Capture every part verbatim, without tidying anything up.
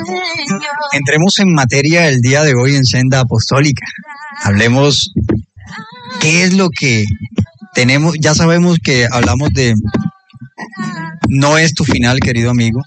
Entremos en materia el día de hoy en Senda Apostólica. Hablemos qué es lo que tenemos. Ya sabemos que hablamos de no es tu final, querido amigo.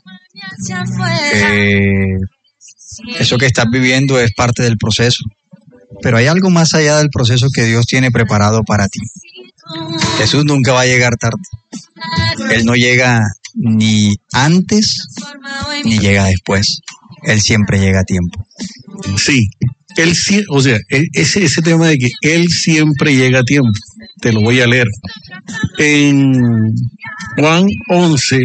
Eh, eso que estás viviendo es parte del proceso. Pero hay algo más allá del proceso que Dios tiene preparado para ti. Jesús nunca va a llegar tarde. Él no llega ni antes ni llega después. Él siempre llega a tiempo. Sí, él o sea, ese, ese tema de que Él siempre llega a tiempo, te lo voy a leer. En Juan once,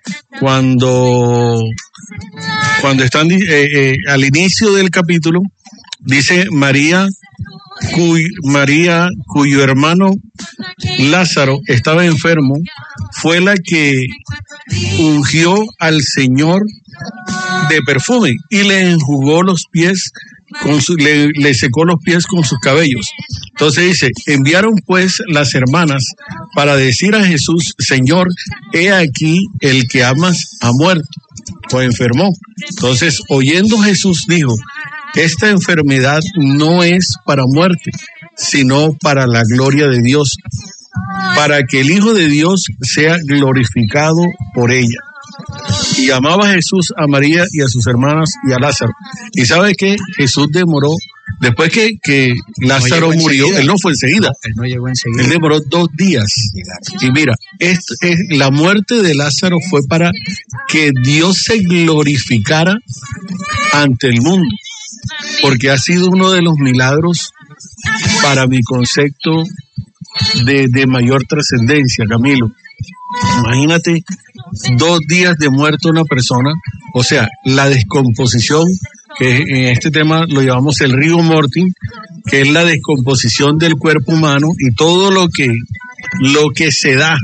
cuando, cuando están eh, eh, al inicio del capítulo, dice María, cuy, María, cuyo hermano Lázaro estaba enfermo, fue la que ungió al Señor de perfume y le enjugó los pies, con su, le, le secó los pies con sus cabellos. Entonces dice, enviaron pues las hermanas para decir a Jesús, Señor, he aquí el que amas ha muerto o enfermó. Entonces, oyendo Jesús dijo, esta enfermedad no es para muerte, sino para la gloria de Dios, para que el Hijo de Dios sea glorificado por ella. Y amaba Jesús a María y a sus hermanas y a Lázaro. ¿Y sabe qué? Jesús demoró, después que, que Lázaro no murió, enseguida. Él no fue enseguida. No, él no llegó enseguida. Él demoró dos días. Y mira, esto es, la muerte de Lázaro fue para que Dios se glorificara ante el mundo. Porque ha sido uno de los milagros para mi concepto de, de mayor trascendencia, Camilo. Imagínate dos días de muerto una persona, o sea, la descomposición, que en este tema lo llamamos el rigor mortis, que es la descomposición del cuerpo humano y todo lo que, lo que se da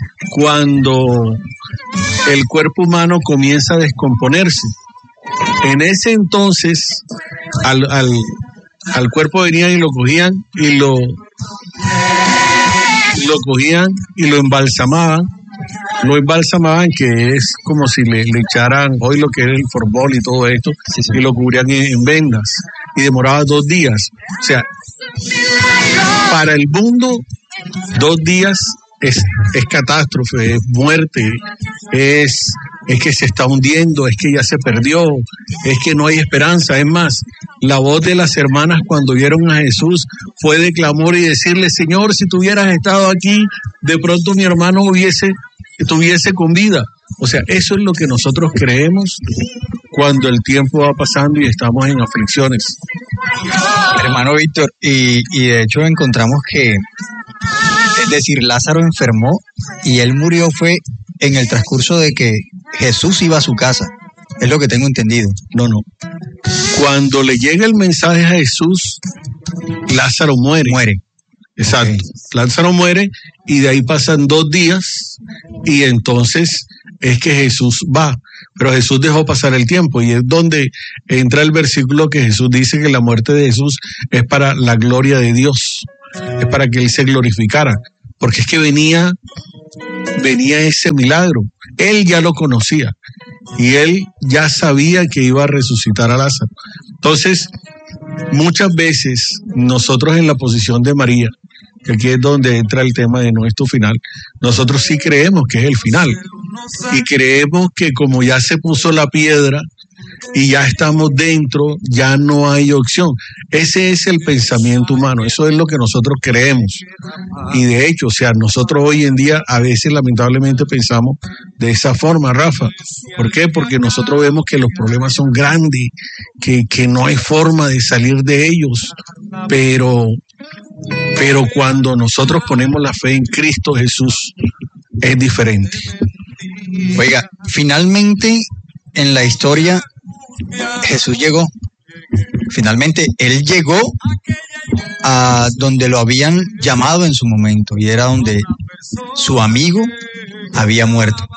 cuando el cuerpo humano comienza a descomponerse. En ese entonces, al, al, al cuerpo venían y lo cogían y lo, lo cogían y lo embalsamaban, lo embalsamaban, que es como si le, le echaran hoy lo que es el formol y todo esto, sí, sí. Y lo cubrían en, en vendas, y demoraba dos días. O sea, para el mundo, dos días es, es catástrofe, es muerte, es, es que se está hundiendo, es que ya se perdió, es que no hay esperanza. Es más, la voz de las hermanas cuando vieron a Jesús fue de clamor y decirle, Señor, si tú hubieras estado aquí, de pronto mi hermano hubiese, estuviese con vida. O sea, eso es lo que nosotros creemos cuando el tiempo va pasando y estamos en aflicciones. Hermano Víctor, y, y de hecho encontramos que, es decir, Lázaro enfermó y él murió fue en el transcurso de que Jesús iba a su casa. Es lo que tengo entendido. No, no. Cuando le llega el mensaje a Jesús, Lázaro muere. Muere. Exacto. Okay. Lázaro muere y de ahí pasan dos días y entonces es que Jesús va. Pero Jesús dejó pasar el tiempo y es donde entra el versículo que Jesús dice que la muerte de Jesús es para la gloria de Dios. Es para que Él se glorificara. Porque es que venía, venía ese milagro. Él ya lo conocía y Él ya sabía que iba a resucitar a Lázaro. Entonces, muchas veces nosotros en la posición de María, que aquí es donde entra el tema de no es tu final, nosotros sí creemos que es el final y creemos que como ya se puso la piedra y ya estamos dentro, ya no hay opción. Ese es el pensamiento humano, eso es lo que nosotros creemos. Y de hecho, o sea, nosotros hoy en día a veces lamentablemente pensamos de esa forma, Rafa. ¿Por qué? Porque nosotros vemos que los problemas son grandes, que, que no hay forma de salir de ellos, pero, pero cuando nosotros ponemos la fe en Cristo Jesús, es diferente. Oiga, finalmente en la historia Jesús llegó. Finalmente Él llegó a donde lo habían llamado en su momento y era donde su amigo había muerto.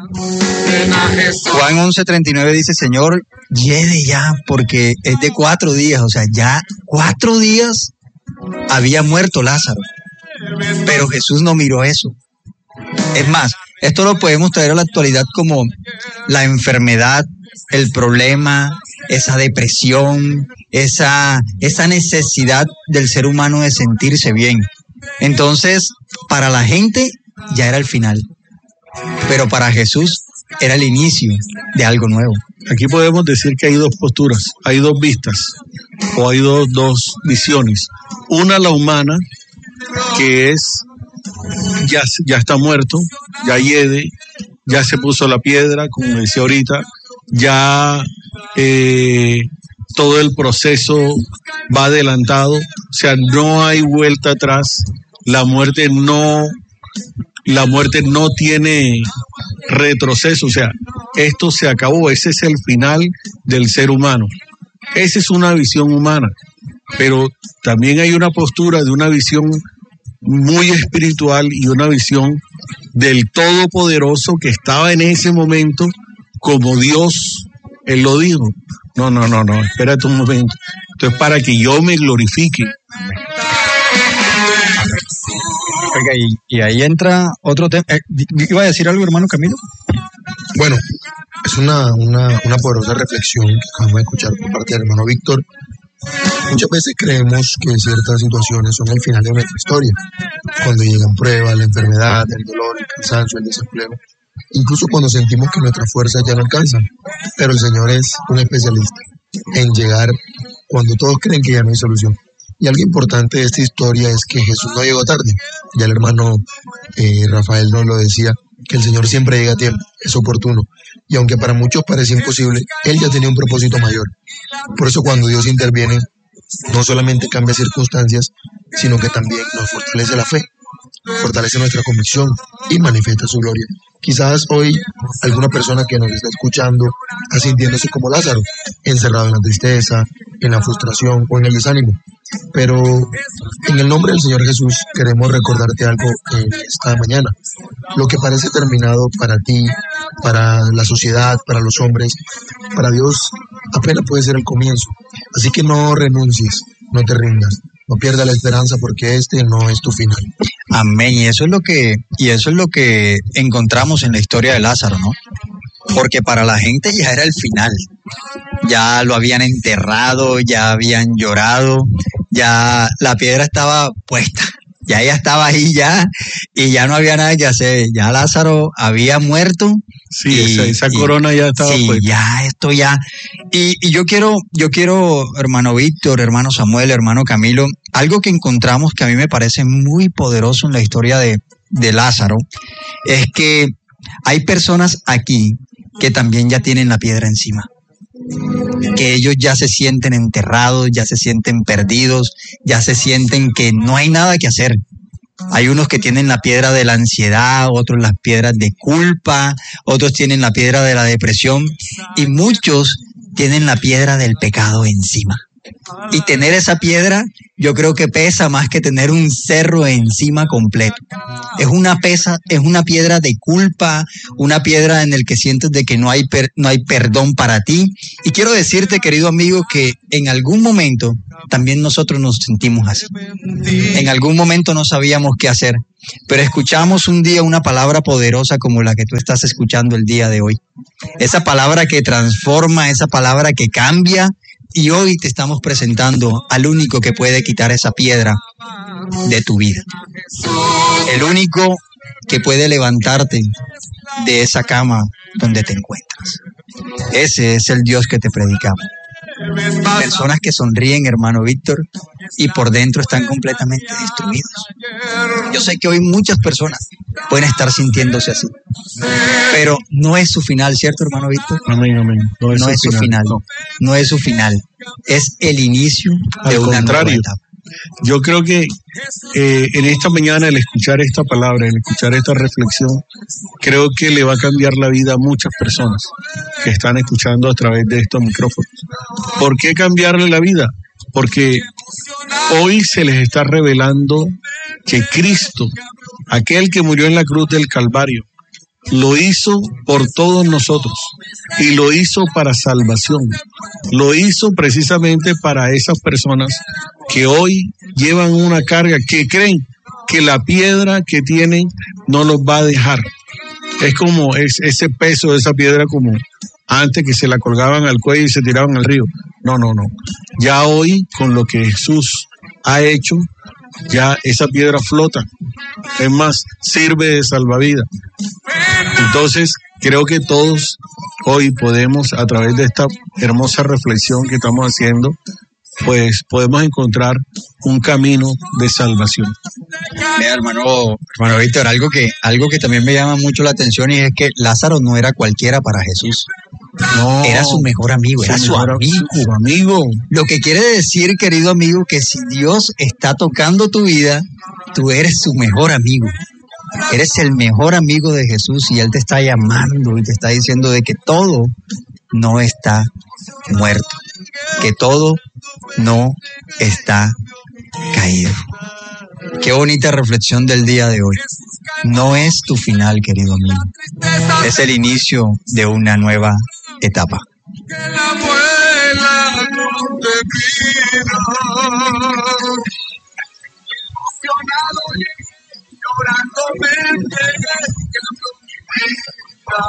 Juan once treinta y nueve dice, Señor, llegue ya, porque es de cuatro días, o sea, ya cuatro días había muerto Lázaro. Pero Jesús no miró eso. Es más, esto lo podemos traer a la actualidad como la enfermedad, el problema, esa depresión, esa, esa necesidad del ser humano de sentirse bien. Entonces, para la gente ya era el final, pero para Jesús era el inicio de algo nuevo. Aquí podemos decir que hay dos posturas, hay dos vistas, o hay dos, dos visiones. Una, la humana, que es, ya, ya está muerto, ya hiede, ya se puso la piedra, como decía ahorita, ya eh, todo el proceso va adelantado, o sea, no hay vuelta atrás, la muerte no, la muerte no tiene retroceso, o sea, esto se acabó, ese es el final del ser humano. Esa es una visión humana, pero también hay una postura de una visión muy espiritual y una visión del Todopoderoso que estaba en ese momento como Dios, Él lo dijo. No, no, no, no, espérate un momento. Esto es para que yo me glorifique. Oiga, y, y ahí entra otro tema. Eh, ¿Iba a decir algo, hermano Camilo? Bueno, es una, una, una poderosa reflexión que acabamos de escuchar por parte del hermano Víctor. Muchas veces creemos que ciertas situaciones son el final de nuestra historia, cuando llegan pruebas, la enfermedad, el dolor, el cansancio, el desempleo, incluso cuando sentimos que nuestras fuerzas ya no alcanzan. Pero el Señor es un especialista en llegar cuando todos creen que ya no hay solución. Y algo importante de esta historia es que Jesús no llegó tarde. Ya el hermano eh, Rafael nos lo decía, que el Señor siempre llega a tiempo, es oportuno. Y aunque para muchos parece imposible, Él ya tenía un propósito mayor. Por eso cuando Dios interviene, no solamente cambia circunstancias, sino que también nos fortalece la fe, fortalece nuestra convicción y manifiesta su gloria. Quizás hoy alguna persona que nos está escuchando está sintiéndose como Lázaro, encerrado en la tristeza, en la frustración o en el desánimo. Pero en el nombre del Señor Jesús queremos recordarte algo en esta mañana. Lo que parece terminado para ti, para la sociedad, para los hombres, para Dios apenas puede ser el comienzo. Así que no renuncies, no te rindas, no pierdas la esperanza porque este no es tu final. Amén. Y eso es lo que, y eso es lo que encontramos en la historia de Lázaro, ¿no? Porque para la gente ya era el final. Ya lo habían enterrado, ya habían llorado, ya la piedra estaba puesta, ya ella estaba ahí ya, y ya no había nada que hacer. Ya Lázaro había muerto. Sí, y, esa, esa y, corona ya estaba sí, puesta. ya esto ya. Y, y yo quiero, yo quiero, hermano Víctor, hermano Samuel, hermano Camilo, algo que encontramos que a mí me parece muy poderoso en la historia de, de Lázaro, es que hay personas aquí que también ya tienen la piedra encima, que ellos ya se sienten enterrados, ya se sienten perdidos, ya se sienten que no hay nada que hacer. Hay unos que tienen la piedra de la ansiedad, otros las piedras de culpa, otros tienen la piedra de la depresión y muchos tienen la piedra del pecado encima. Y tener esa piedra, yo creo que pesa más que tener un cerro encima completo. Es una pesa, es una piedra de culpa, una piedra en el que sientes de que no hay per, no hay perdón para ti. Y quiero decirte, querido amigo, que en algún momento también nosotros nos sentimos así. En algún momento no sabíamos qué hacer, pero escuchamos un día una palabra poderosa como la que tú estás escuchando el día de hoy. Esa palabra que transforma, esa palabra que cambia. Y hoy te estamos presentando al único que puede quitar esa piedra de tu vida. El único que puede levantarte de esa cama donde te encuentras. Ese es el Dios que te predicamos. Personas que sonríen, hermano Víctor, y por dentro están completamente destruidos. Yo sé que hoy muchas personas pueden estar sintiéndose así, pero no es su final, ¿cierto, hermano Víctor? Amén, amén. No es, no su, es final. su final, no. no es su final, es el inicio de Al una contrario, nueva etapa. Yo creo que eh, en esta mañana, el escuchar esta palabra, el escuchar esta reflexión, creo que le va a cambiar la vida a muchas personas que están escuchando a través de estos micrófonos. ¿Por qué cambiarle la vida? Porque hoy se les está revelando que Cristo, aquel que murió en la cruz del Calvario, lo hizo por todos nosotros y lo hizo para salvación. Lo hizo precisamente para esas personas que hoy llevan una carga, que creen que la piedra que tienen no los va a dejar. Es como es, ese peso de esa piedra como, antes que se la colgaban al cuello y se tiraban al río. No, no, no. Ya hoy, con lo que Jesús ha hecho, ya esa piedra flota. Es más, sirve de salvavidas. Entonces, creo que todos hoy podemos, a través de esta hermosa reflexión que estamos haciendo, pues podemos encontrar un camino de salvación. Mira, hermano, hermano Víctor, algo que, algo que también me llama mucho la atención y es que Lázaro no era cualquiera para Jesús. No, era su mejor amigo, era su, mejor, amigo. su amigo. Lo que quiere decir, querido amigo, que si Dios está tocando tu vida, tú eres su mejor amigo. Eres el mejor amigo de Jesús y Él te está llamando y te está diciendo de que todo no está muerto, que todo no está caído. Qué bonita reflexión del día de hoy. No es tu final, querido amigo. Es el inicio de una nueva etapa. Que la abuela no te pida. Emocionado y llorando me entregué.